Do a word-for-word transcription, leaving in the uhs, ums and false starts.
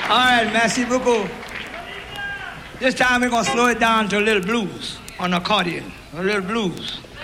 All right, merci beaucoup. This time we're going to slow it down to a little blues on accordion, a little blues.